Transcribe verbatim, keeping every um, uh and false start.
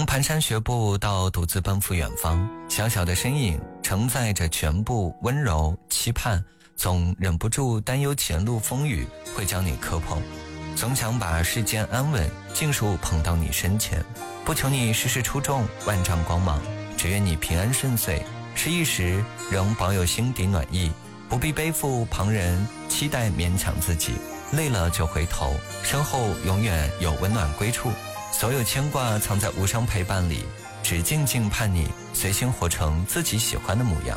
蹒跚学步到独自奔赴远方，小小的身影承载着全部温柔期盼，总忍不住担忧前路风雨会将你磕碰，总想把世间安稳尽数捧到你身前，不求你事事出众万丈光芒，只愿你平安顺遂，失意时仍保有心底暖意，不必背负旁人期待勉强自己，累了就回头，身后永远有温暖归处，所有牵挂藏在无声陪伴里，只静静盼你随心活成自己喜欢的模样。